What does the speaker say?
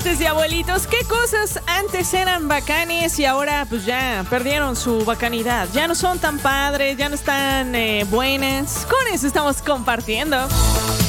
martes de abuelitos. ¿Qué cosas antes eran bacanes y ahora pues ya perdieron su bacanidad? Ya no son tan padres, ya no están buenas. Con eso estamos compartiendo.